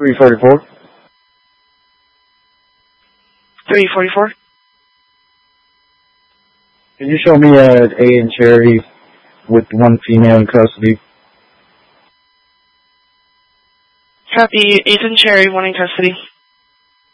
344. 344. Can you show me an A in Cherry with one female in custody? Copy. 8 in Cherry, 1 in custody.